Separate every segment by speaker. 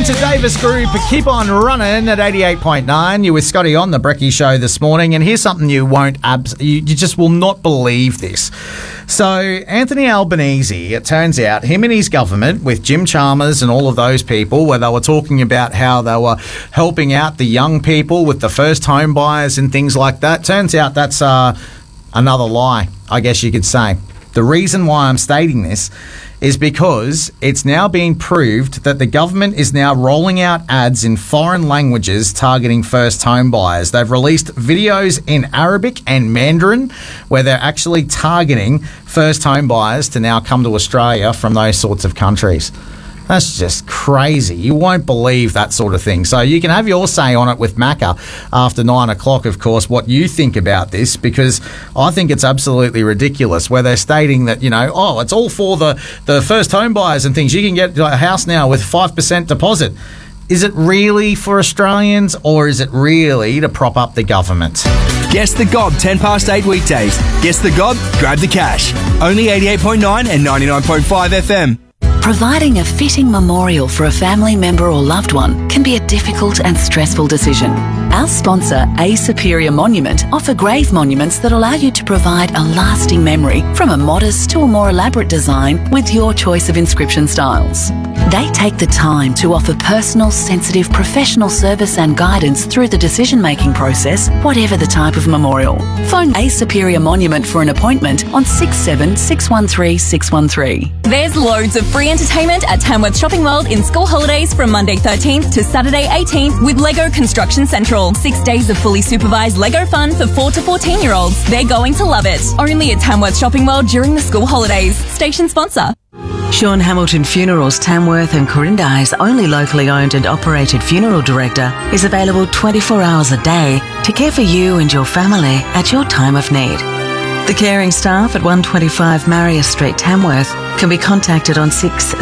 Speaker 1: to Davis Group. Keep on running at 88.9. You're with Scotty on the Brekkie Show this morning, and here's something you won't you just will not believe this. So Anthony Albanese, it turns out, him and his government with Jim Chalmers and all of those people, where they were talking about how they were helping out the young people with the first home buyers and things like that. Turns out that's another lie, I guess you could say. The reason why I'm stating this is because it's now being proved that the government is now rolling out ads in foreign languages targeting first home buyers. They've released videos in Arabic and Mandarin where they're actually targeting first home buyers to now come to Australia from those sorts of countries. That's just crazy. You won't believe that sort of thing. So you can have your say on it with Macca after 9 o'clock, of course, what you think about this, because I think it's absolutely ridiculous where they're stating that, it's all for the first home buyers and things. You can get a house now with 5% deposit. Is it really for Australians, or is it really to prop up the government?
Speaker 2: Guess the Gob, 10 past 8 weekdays. Guess the Gob, grab the cash. Only 88.9 and 99.5 FM.
Speaker 3: Providing a fitting memorial for a family member or loved one can be a difficult and stressful decision. Our sponsor, A Superior Monument, offer grave monuments that allow you to provide a lasting memory from a modest to a more elaborate design with your choice of inscription styles. They take the time to offer personal, sensitive, professional service and guidance through the decision-making process, whatever the type of memorial. Phone A Superior Monument for an appointment on 67 613 613.
Speaker 4: There's loads of free entertainment at Tamworth Shopping World in school holidays from Monday 13th to Saturday 18th with Lego Construction Central. 6 days of fully supervised Lego fun for 4 to 14-year-olds. They're going to love it. Only at Tamworth Shopping World during the school holidays. Station sponsor.
Speaker 3: Sean Hamilton Funerals Tamworth and Corindi's only locally owned and operated funeral director is available 24 hours a day to care for you and your family at your time of need. The caring staff at 125 Marius Street, Tamworth can be contacted on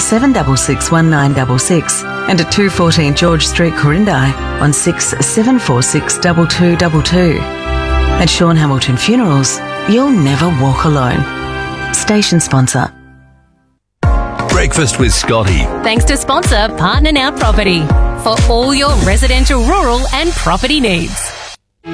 Speaker 3: 6766 1966 and at 214 George Street, Corindi on 6746 2222. At Sean Hamilton Funerals, you'll never walk alone. Station sponsor.
Speaker 5: Breakfast with Scotty.
Speaker 6: Thanks to sponsor Partner Now Property for all your residential, rural and property needs.